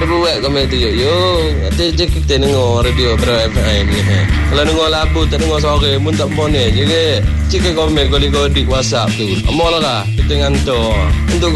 Berbuat komen tu yo. Ate je kita dengar radio Pro FM ni. Kalau dengar lagu tak dengar suara pun tak boleh je ke. Cik komen kodi-kodi WhatsApp tu. Amolah kita ngantor. Untuk